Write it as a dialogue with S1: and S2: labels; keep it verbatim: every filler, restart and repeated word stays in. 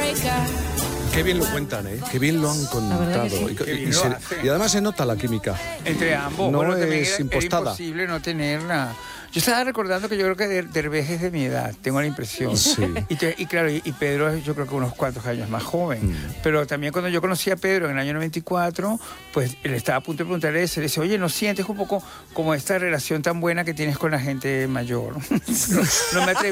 S1: Qué bien lo cuentan, ¿eh? Qué bien lo han contado.
S2: Sí.
S1: Y, y, y, se, y además se nota la química.
S3: Entre ambos.
S1: No
S3: bueno,
S1: es
S3: era,
S1: impostada.
S3: Era imposible no tenerla. Yo estaba recordando que yo creo que Derbez es de mi edad, tengo la impresión.
S1: Sí.
S3: Y, te, y claro, y, y Pedro es yo creo que unos cuantos años más joven.
S1: Mm.
S3: Pero también cuando yo conocí a Pedro en el año noventa y cuatro, pues él estaba a punto de preguntarle eso. Le dice, oye, ¿no sientes un poco como esta relación tan buena que tienes con la gente mayor? no, no me atreví.